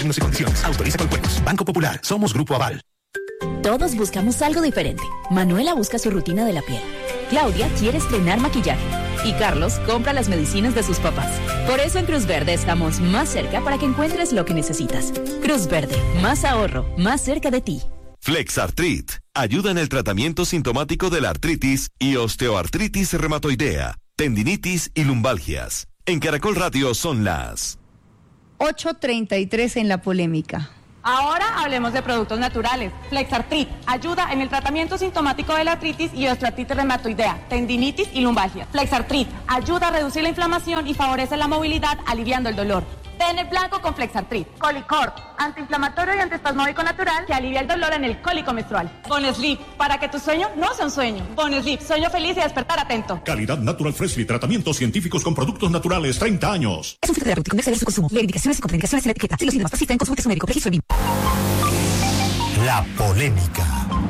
Términos y condiciones. Autoriza con juegos. Banco Popular. Somos Grupo Aval. Todos buscamos algo diferente. Manuela busca su rutina de la piel. Claudia quiere estrenar maquillaje. Y Carlos compra las medicinas de sus papás. Por eso en Cruz Verde estamos más cerca para que encuentres lo que necesitas. Cruz Verde, más ahorro, más cerca de ti. Flexartrit ayuda en el tratamiento sintomático de la artritis y osteoartritis reumatoidea, tendinitis y lumbalgias. En Caracol Radio son las 8:33 en la polémica. Ahora hablemos de productos naturales. Flexartrit ayuda en el tratamiento sintomático de la artritis y osteoartritis reumatoidea, tendinitis y lumbalgia. Flexartrit ayuda a reducir la inflamación y favorece la movilidad, aliviando el dolor. Ten el blanco con Flexartrit. Colicort, antiinflamatorio y antiespasmódico natural que alivia el dolor en el cólico menstrual. Bonslip, para que tu sueño no sea un sueño. Bonslip, sueño feliz y despertar atento. Calidad Natural Freshly, tratamientos científicos con productos naturales, 30 años. Es un filtro terapéutico, no exceder su consumo. Leer indicaciones y contraindicaciones en la etiqueta. Si los síntomas persisten, consulte a su médico. Registro BIM. La polémica.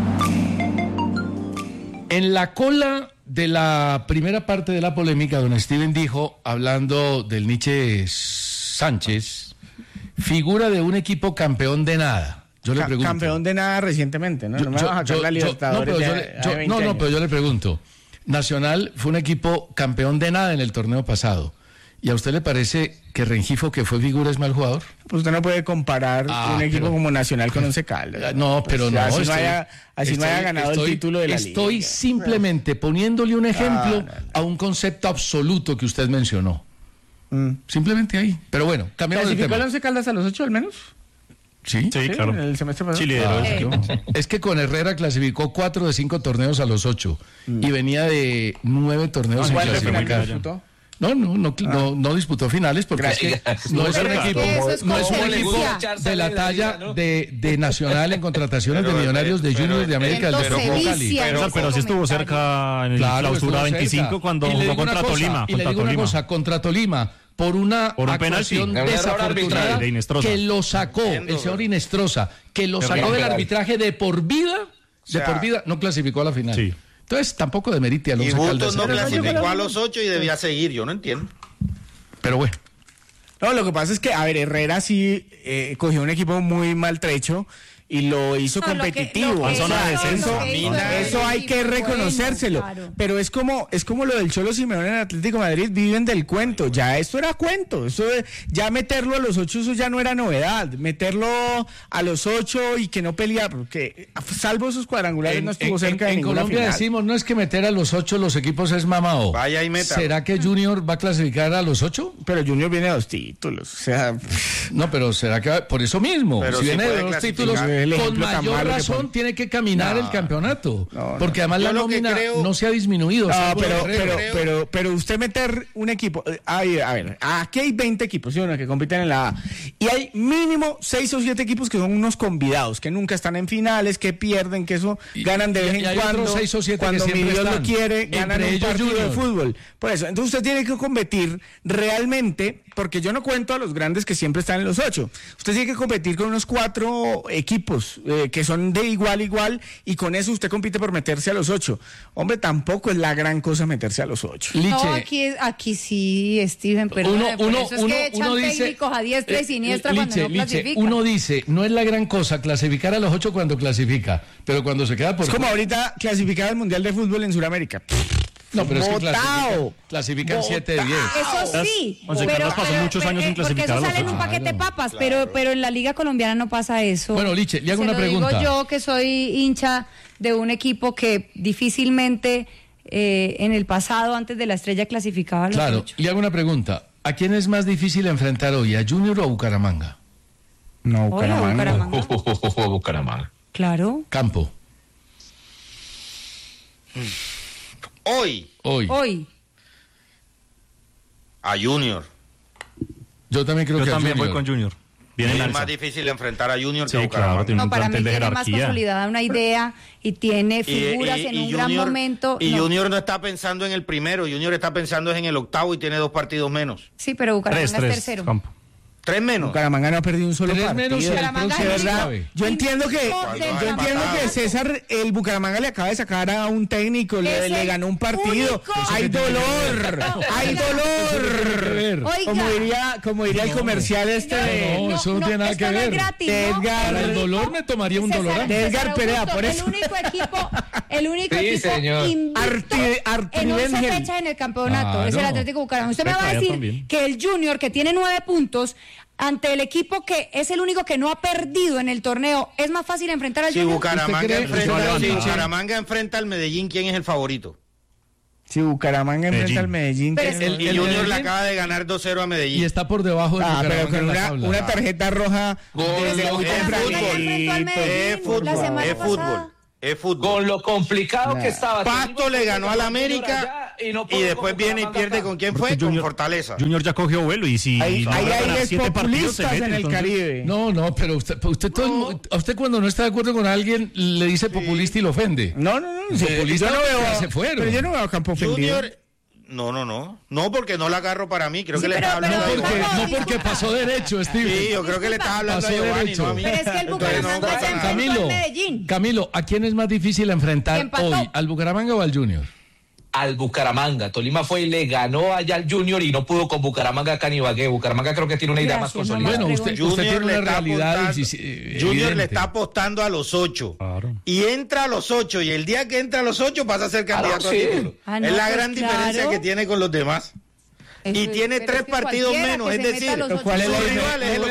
En la cola de la primera parte de la polémica, don Steven dijo, hablando del Nietzsche Sánchez, figura de un equipo campeón de nada. Yo le pregunto. Campeón de nada recientemente, ¿no? No me vas a sacar la Libertadores. Pero yo le pregunto. Nacional fue un equipo campeón de nada en el torneo pasado. ¿Y a usted le parece que Rengifo, que fue figura, es mal jugador? Pues usted no puede comparar un equipo como Nacional con Once Caldas. No, pero no. Así no haya ganado el título de la liga. Estoy simplemente poniéndole un ejemplo a un concepto absoluto que usted mencionó. Simplemente ahí. Pero bueno, cambiamos de tema. ¿Clasificó el Once Caldas a los 8 al menos? Sí, claro. El semestre pasado. Es que con Herrera clasificó 4 de 5 torneos a los 8 y venía de 9 torneos sin clasificar. No disputó finales porque es que no es un equipo de la talla de Nacional en contrataciones de Millonarios, de Juniors, de América del Cali. Pero sí estuvo cerca en la clausura 25 cuando jugó contra Tolima. Y le digo una cosa, contra Tolima, por una actuación desafortunada que lo sacó, el señor Inestrosa, que lo sacó del arbitraje de por vida, no clasificó a la final. Sí. Entonces tampoco demerite a los Caldas. No clasificó a los 8 y debía seguir, yo no entiendo. Pero bueno. No, lo que pasa es que, Herrera sí cogió un equipo muy maltrecho y lo hizo competitivo. Eso hay que reconocérselo. Claro. Pero es como lo del Cholo Simeone en Atlético de Madrid, viven del cuento. Ya esto era cuento. Ya meterlo a los 8, eso ya no era novedad. Meterlo a los 8 y que no peleara, porque salvo esos cuadrangulares no estuvo cerca de ninguna Colombia final. Decimos, no es que meter a los 8 los equipos es mamao. Vaya y meta. ¿Será que Junior va a clasificar a los 8? Pero Junior viene de 2 títulos. O sea, no, pero será que por eso mismo. Pero si viene de 2 títulos, con mayor razón tiene que caminar el campeonato. Porque además la nómina no se ha disminuido. Pero usted meter un equipo. A ver, aquí hay 20 equipos, ¿sí? Que compiten en la A. Y hay mínimo 6 o 7 equipos que son unos convidados, que nunca están en finales, que pierden, que eso ganan de vez en cuando. 6 o 7 cuando que mi Dios están. Lo quiere, ganan un partido de fútbol. Por eso, entonces usted tiene que competir realmente, porque yo no cuento a los grandes que siempre están en los 8. Usted tiene que competir con unos 4 equipos que son de igual a igual, y con eso usted compite por meterse a los 8. Hombre, tampoco es la gran cosa meterse a los 8. No, aquí sí, Steven, pero eso es que echan técnicos a diestra y siniestra cuando no clasifica. Uno dice, no es la gran cosa clasificar a los 8 cuando clasifica, pero cuando se queda por... Es como ahorita clasificar al Mundial de Fútbol en Sudamérica. No, pero es que clasifican 7 de 10. Eso sí, pero pasó muchos años sin clasificar. Porque eso sale en un paquete de papas, pero en la Liga Colombiana no pasa eso. Bueno, Liche, le hago una pregunta. Digo yo, que soy hincha de un equipo que difícilmente en el pasado, antes de la Estrella, clasificaba a los 8. Le hago una pregunta. ¿A quién es más difícil enfrentar hoy, a Junior o a Bucaramanga? No, Bucaramanga. Bucaramanga. Claro. Campo. Hoy. A Junior. Yo también creo que voy con Junior. Es más difícil enfrentar a Junior que a Bucaramanga. Claro, para mí tiene más consolidada una idea y tiene figuras en un gran momento. Y Junior no está pensando en el primero, Junior está pensando en el octavo y tiene 2 partidos menos. Sí, pero Bucaramanga es tercero. 3 menos. Bucaramanga no ha perdido un solo 3 partido. menos, De verdad. Yo entiendo que César, el Bucaramanga le acaba de sacar a un técnico, le ganó un partido. Hay dolor. Como diría el comercial No, eso no tiene nada que ver. Edgar, el dolor me tomaría un dolor. De Edgar Perea, por eso. El único equipo invicto en 11 fechas en el campeonato es el Atlético Bucaramanga. Usted me va a decir que el Junior, que tiene 9 puntos, ante el equipo que es el único que no ha perdido en el torneo, ¿es más fácil enfrentar al Junior? Si Bucaramanga enfrenta al Medellín, ¿quién es el favorito? Si Bucaramanga enfrenta al Medellín, el Junior le acaba de ganar 2-0 a Medellín. Y está por debajo de Bucaramanga, pero con una tarjeta roja Es fútbol. Con lo complicado que estaba. Pasto le ganó al América y después viene y pierde con quién fue, con Fortaleza. Junior ya cogió vuelo y si hay populistas en el Caribe. No, pero usted cuando no está de acuerdo con alguien le dice populista y lo ofende. No. Populista no se fueron. Pero yo no veo a Campo ofendido. Junior, no, porque no la agarro para mí, creo que le estaba hablando no porque pasó derecho, Steve. Sí, yo creo que le estaba hablando a Giovanni, no a mí. Pero es que el Bucaramanga se enfrentó al Medellín. Camilo, ¿a quién es más difícil enfrentar hoy? ¿Al Bucaramanga o al Junior? Al Bucaramanga. Tolima fue y le ganó allá al Junior y no pudo con Bucaramanga acá en Ibagué. Bucaramanga creo que tiene una idea más consolidada. Bueno, usted tiene una realidad. Junior le está apostando a los 8. Claro. Y entra a los 8. Y el día que entra a los 8 pasa a ser candidato a título. Es la gran diferencia que tiene con los demás. Y tiene 3 partidos menos, es decir, ¿cuál es el rival? Es el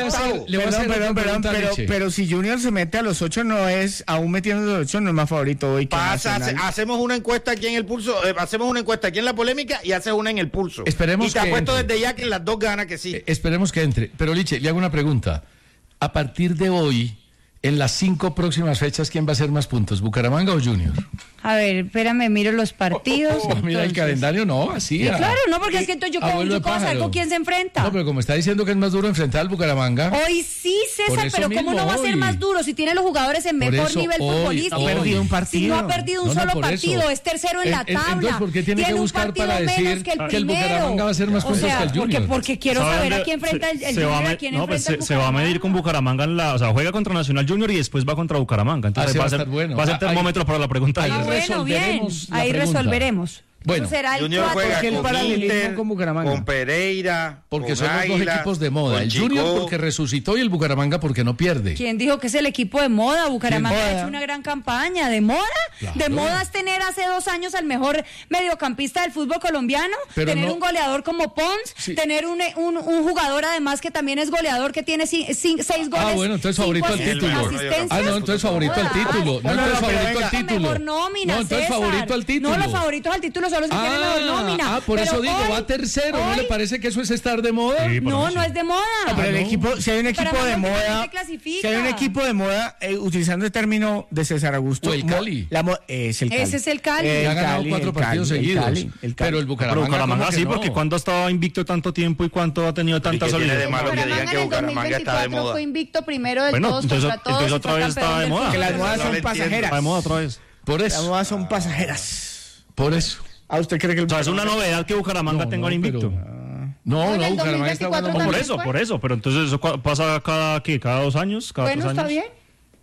octavo. Pero si Junior se mete a los 8, no es, aún metiendo los 8, no es más favorito hoy que Nacional. Hacemos una encuesta aquí en el Pulso, hacemos una encuesta aquí en La Polémica y haces una en el Pulso. Esperemos y te apuesto desde ya que en las 2 gana que sí. Esperemos que entre. Pero Liche, le hago una pregunta. A partir de hoy, en las 5 próximas fechas, ¿quién va a hacer más puntos, Bucaramanga o Junior? A ver, espérame, miro los partidos. Mira el calendario, no, así. Sí, claro, no, porque es que entonces yo puedo saber con quién se enfrenta. No, pero como está diciendo que es más duro enfrentar al Bucaramanga. Hoy sí, César, pero ¿cómo no va a ser más duro si tiene los jugadores en mejor nivel futbolístico? Ha perdido un partido. Si no ha perdido un solo partido, es tercero en la tabla. Entonces, ¿por qué tiene que buscar para decir que el Bucaramanga va a ser más puntos que el Junior? Porque quiero saber a quién enfrenta el Junior, a quién enfrenta el Bucaramanga. Se va a medir con Bucaramanga o sea, juega contra Nacional Junior y después va contra Bucaramanga. Entonces va a ser termómetro para la pregunta. Bueno, bien. Ahí resolveremos. Bueno, Junior juega con Inter, con Pereira, porque son los 2 equipos de moda. El Junior porque resucitó y el Bucaramanga porque no pierde. ¿Quién dijo que es el equipo de moda? Bucaramanga ha hecho una gran campaña. ¿De moda? Claro. ¿De moda es tener hace 2 años al mejor mediocampista del fútbol colombiano? Pero tener un goleador como Pons, tener un jugador además que también es goleador, que tiene 6 goles. Bueno, entonces favorito al título. No, entonces favorito al título. No, entonces favorito al título. Mejor nómina, no, entonces favorito al título. No, los favoritos al título son los que tienen mejor nómina. Por eso digo, va tercero. ¿No le parece que eso es estar de moda? Sí, no es de moda. Pero el equipo, si hay un equipo de moda, utilizando el término de César Augusto, o el Cali. Es el Cali. Ese es el Cali. Ha ganado 4 partidos seguidos. Pero el Bucaramanga sí, porque cuando ha estado invicto tanto tiempo y cuánto ha tenido tanta solidez. De malo que digan que Bucaramanga está de moda. Fue invicto primero del todos contra todos. Entonces otra vez está de moda. Que las modas son pasajeras. Está de moda otra vez. Por eso. Las modas son pasajeras. Por eso. ¿Usted cree que es una novedad que Bucaramanga tenga un invicto? No, Bucaramanga está jugando. Por eso, pero entonces eso pasa cada 2 años, cada 3 años. Está bien.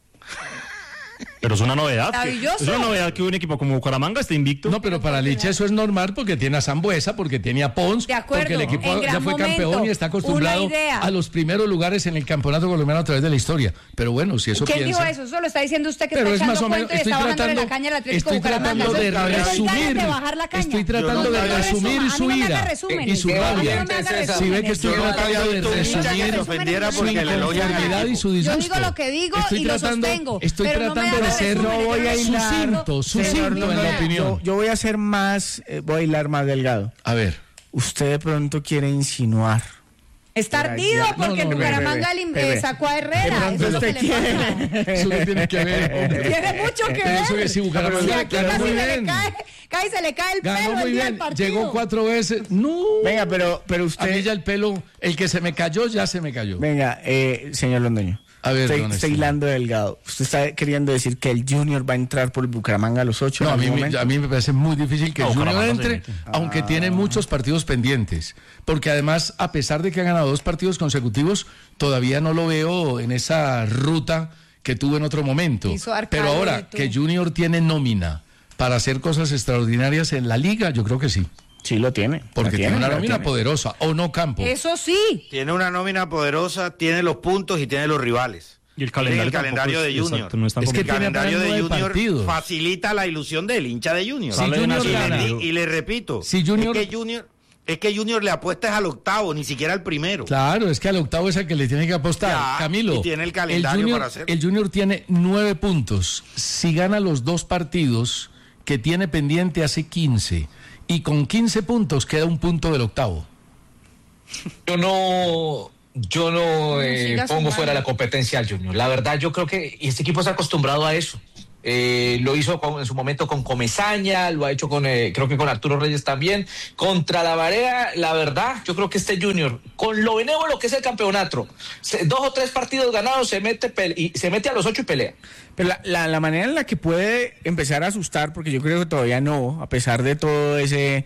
Pero es una novedad. Maravilloso. Es una novedad que un equipo como Bucaramanga esté invicto. No, pero para Liche eso es normal porque tiene a Sambuesa, porque tiene a Pons, de acuerdo, porque el equipo ya fue campeón y está acostumbrado a los primeros lugares en el campeonato colombiano a través de la historia. Pero bueno, si eso ¿Quién dijo eso? Eso lo está diciendo usted que pero está echando cuento y está bajando la caña al Atlético Bucaramanga. Estoy tratando de resumir su ira y su rabia. Si ve que estoy tratando de resumir su inconformidad y su disgusto. Yo digo lo que digo y lo sostengo. Estoy tratando de ser sucinto en la opinión. Yo voy a ser voy a hilar más delgado. A ver. Usted de pronto quiere insinuar. Está ardido porque el Bucaramanga sacó a Herrera. Eso es lo que le pasa. Eso no tiene que ver. Tiene mucho que ver. Eso que sí, Bucaramanga ganó muy bien. Cae se le cae el ganó pelo muy bien. Llegó 4 veces. No. Venga, pero usted. A mí ya el pelo, el que se me cayó, ya se me cayó. Venga, señor Londoño. A ver, estoy hilando delgado. ¿Usted está queriendo decir que el Junior va a entrar por Bucaramanga a los 8? No, a mí me parece muy difícil que el Junior entre, aunque tiene muchos partidos pendientes. Porque además, a pesar de que ha ganado 2 partidos consecutivos, todavía no lo veo en esa ruta que tuvo en otro momento. Pero ahora que Junior tiene nómina para hacer cosas extraordinarias en la liga, yo creo que sí. Sí lo tiene. Porque tiene una nómina poderosa, ¿o no, Campo? Eso sí. Tiene una nómina poderosa, tiene los puntos y tiene los rivales. Y el calendario de Junior. Exacto, no es que el calendario de Junior facilita la ilusión del hincha de Junior. Si Junior gana, y le repito, si Junior... es que Junior le apuesta al octavo, ni siquiera al primero. Claro, es que al octavo es el que le tiene que apostar. Ya, Camilo, y tiene el calendario para hacerlo. El Junior tiene 9 puntos. Si gana los 2 partidos que tiene pendiente, hace 15. Y con 15 puntos queda un punto del octavo. Yo no pongo fuera la competencia al Junior. La verdad, yo creo que este equipo se ha acostumbrado a eso. Lo hizo en su momento con Comesaña, lo ha hecho creo que con Arturo Reyes también. Contra la Marea, la verdad, yo creo que este Junior, con lo benévolo que es el campeonato, 2 o 3 partidos ganados, se mete a los 8 y pelea. Pero la manera en la que puede empezar a asustar, porque yo creo que todavía no, a pesar de todo ese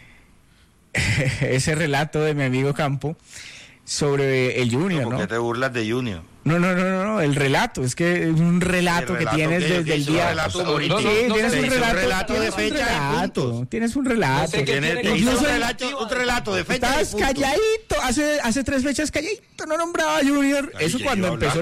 relato de mi amigo Campo sobre el Junior, ¿no? ¿Por qué te burlas de Junior? No, el relato, es que es un relato que tienes desde el día. Tienes un relato de fecha y puntos. Tienes un relato. Un relato de fecha. Estás calladito, hace 3 fechas calladito, no nombraba a Junior. Eso cuando empezó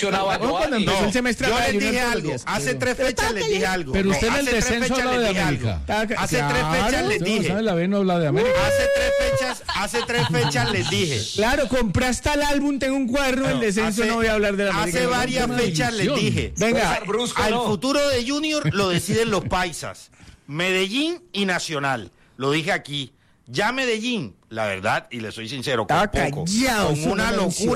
el semestre. Yo les dije algo, hace 3 fechas les dije algo. Pero usted en el descenso habla de América. Hace 3 fechas les dije. La B no habla de América. Hace 3 fechas les dije. Claro, compraste el álbum, tengo un cuadro, el descenso no voy a hablar de la América. Hace varias fechas les dije, venga, al futuro de Junior lo deciden los paisas, Medellín y Nacional. Lo dije aquí. Ya Medellín, la verdad, y le soy sincero, con poco, con una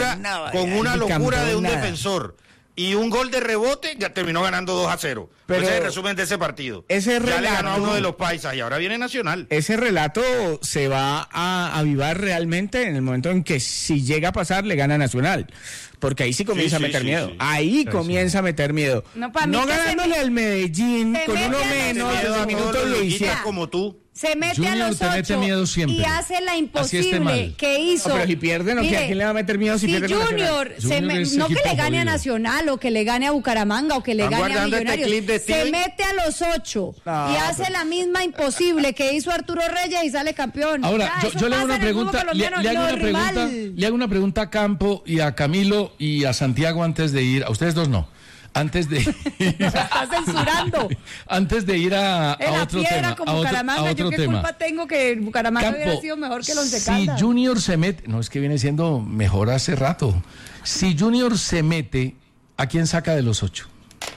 locura de un defensor y un gol de rebote, ya terminó ganando 2-0. Pero ese es el resumen de ese partido. Ya le ganó a uno de los paisas y ahora viene Nacional. Ese relato se va a avivar realmente en el momento en que, si llega a pasar, le gana Nacional. Porque ahí sí comienza a meter miedo. Ahí comienza a meter miedo. No ganándole al Medellín con uno menos de minuto 17. Como tú. Se mete a los 8 y hace la imposible que hizo. Pero si pierde, ¿a quién le va a meter miedo si pierde con Junior? No que le gane a Nacional o que le gane a Bucaramanga o que le gane a Millonarios. Se mete a los 8 y hace la misma imposible que hizo Arturo Reyes y sale campeón. Ahora, yo le hago una pregunta, le hago una pregunta a Campo y a Camilo y a Santiago antes de ir, a ustedes dos no. Antes de estás censurando. Antes de ir a otro tema. Con Bucaramanga, ¿yo qué culpa tengo que Bucaramanga hubiera sido mejor que el Once Caldas? Si Junior se mete, no, es que viene siendo mejor hace rato. Si Junior se mete, ¿a quién saca de los 8?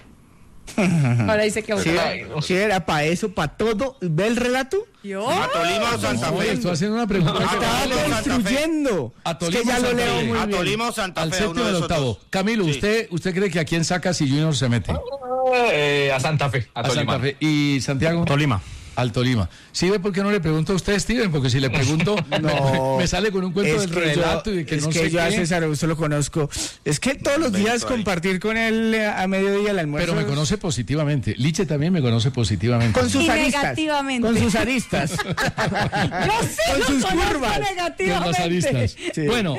Ahora dice que si era para eso, para todo. ¿Ve el relato? ¿Yo? ¿A Tolima o Santa Fe? Estoy haciendo una pregunta. Estaba construyendo. A Tolima, ya lo leo muy bien. A Tolima o Santa Fe. Al séptimo del octavo. Camilo, sí. ¿usted cree que a quién saca si Junior se mete? A Santa Fe. A Santa Fe. ¿Y Santiago? Tolima. Al Tolima. ¿Sí ve por qué no le pregunto a usted, Steven? Porque si le pregunto, me sale con un cuento del relato y de que no sé qué. Es que yo a César Augusto lo conozco. Es que todos los días compartir con él a mediodía el almuerzo. Pero me conoce positivamente. Liche también me conoce positivamente. Con sus aristas. Negativamente. Con sus aristas. Yo sí con sus curvas. Negativamente. Con las aristas. Sí. Bueno,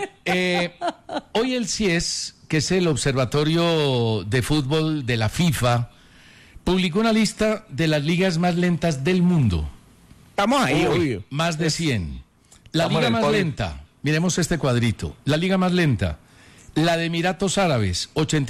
hoy el CIES, que es el Observatorio de Fútbol de la FIFA, publicó una lista de las ligas más lentas del mundo. Estamos ahí, obvio. Más de 100. La liga más lenta, miremos este cuadrito. La liga más lenta, la de Emiratos Árabes,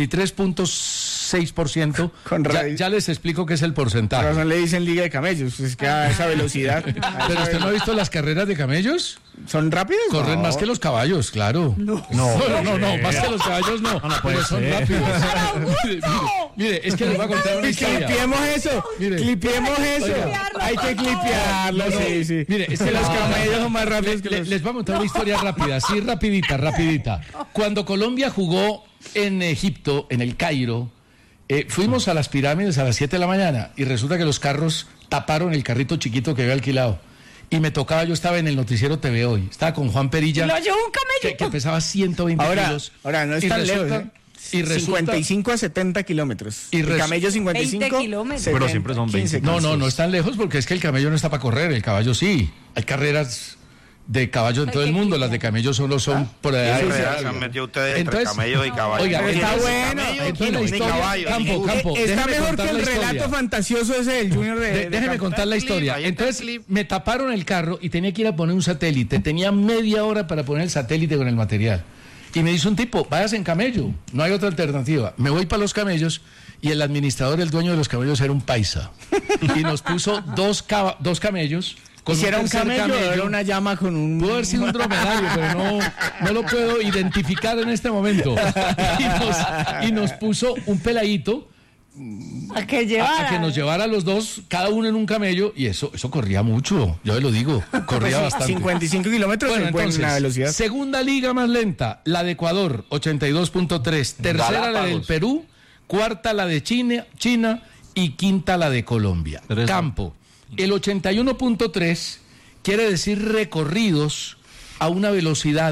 83.6%. Ya les explico qué es el porcentaje. Pero no le dicen liga de camellos, es que a esa velocidad. ¿Pero usted no ha visto las carreras de camellos? ¿Son rápidos? Corren más que los caballos, claro. No, más que los caballos no, pero son rápidos. Mire, es que les voy a contar una historia. Clipiemos eso. Hay que clipearlo, sí. Mire, es que los camellos son más rápidos que los... Les voy a contar una historia rápida, así rapidita. Cuando Colombia jugó en Egipto, en el Cairo, fuimos a las pirámides a las 7 de la mañana y resulta que los carros taparon el carrito chiquito que había alquilado. Y me tocaba, yo estaba en el noticiero TV Hoy, estaba con Juan Perilla, ¿lo llevó un camello? que pesaba 120 kilos. Ahora, no es tan lejos, Y 55 a 70 kilómetros. Y el camello 55. 20 kilómetros. Pero siempre son 20. No es tan lejos porque es que el camello no está para correr, el caballo sí. Hay carreras de caballo en todo el mundo, las de camello solo son por allá. Se han metido ustedes entre camello y caballo. Oiga, está bueno. Entonces la historia, Campo, está mejor que el relato fantasioso ese del Junior déjeme contar la historia. Entonces me taparon el carro y tenía que ir a poner un satélite. Tenía media hora para poner el satélite con el material. Y me dice un tipo, váyase en camello, no hay otra alternativa. Me voy para los camellos y el administrador, el dueño de los camellos era un paisa. Y nos puso dos camellos. Hiciera un camello, era una llama con un... Pudo haber sido un dromedario, pero no lo puedo identificar en este momento. Y nos puso un peladito a que nos llevara los dos, cada uno en un camello, y eso corría mucho, yo lo digo, corría bastante. 55 kilómetros en buena velocidad. Segunda liga más lenta, la de Ecuador, 82.3, tercera la del Perú, cuarta la de China y quinta la de Colombia. Campo, el 81.3 quiere decir recorridos a una velocidad